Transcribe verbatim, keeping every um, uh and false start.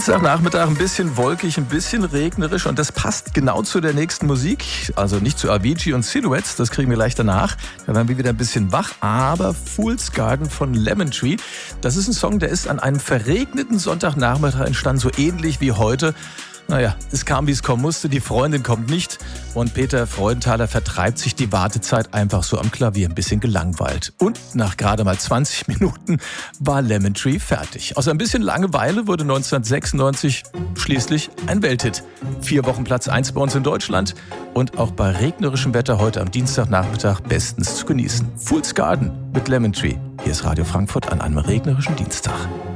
Dienstagnachmittag ein bisschen wolkig, ein bisschen regnerisch und das passt genau zu der nächsten Musik. Also nicht zu Avicii und Silhouettes, das kriegen wir gleich danach. Da werden wir wieder ein bisschen wach, aber Fool's Garden von Lemon Tree. Das ist ein Song, der ist an einem verregneten Sonntagnachmittag entstanden, so ähnlich wie heute. Naja, es kam, wie es kommen musste. Die Freundin kommt nicht und Peter Freudenthaler vertreibt sich die Wartezeit einfach so am Klavier, ein bisschen gelangweilt. Und nach gerade mal zwanzig Minuten war Lemon Tree fertig. Aus ein bisschen Langeweile wurde neunzehnhundertsechsundneunzig schließlich ein Welthit. Vier Wochen Platz eins bei uns in Deutschland und auch bei regnerischem Wetter heute am Dienstagnachmittag bestens zu genießen. Fool's Garden mit Lemon Tree. Hier ist Radio Frankfurt an einem regnerischen Dienstag.